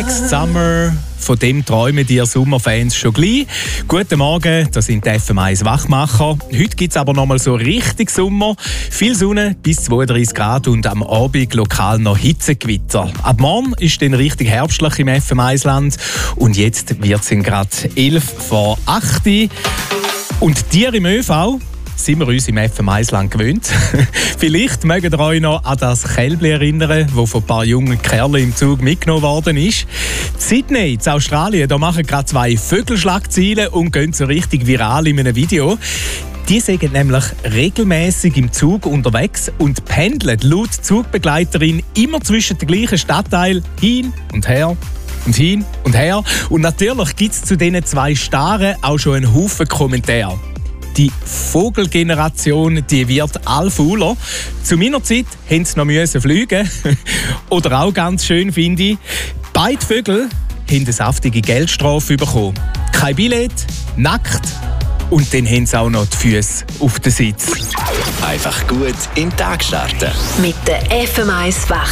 Next Summer. Von dem träumen die Sommerfans schon gleich. Guten Morgen, das sind die FM1 Wachmacher. Heute gibt es aber noch mal so richtig Sommer. Viel Sonne, bis 32 Grad und am Abend lokal noch Hitzegewitter. Ab morgen ist dann richtig herbstlich im FM1-Land. Und jetzt wird es gerade 11 vor 8 Uhr. Und Tiere im ÖV sind wir uns im FM1-Land gewöhnt. Vielleicht mögt ihr euch noch an das Kälbli erinnern, das von ein paar jungen Kerlen im Zug mitgenommen worden ist. Sydney, in Australien, da machen gerade 2 Vögelschlagzeilen und gehen so richtig viral in einem Video. Die sind nämlich regelmäßig im Zug unterwegs und pendeln laut Zugbegleiterin immer zwischen den gleichen Stadtteilen hin und her. Und hin und her. Und natürlich gibt es zu diesen 2 Staren auch schon einen Haufen Kommentare. Die Vogelgeneration, die wird allfauler. Zu meiner Zeit mussten sie noch fliegen. Oder auch ganz schön finde ich, beide Vögel haben eine saftige Geldstrafe bekommen. Kein Billett, nackt und dann haben sie auch noch die Füße auf den Sitz. Einfach gut in den Tag starten. Mit der FM1 Wach.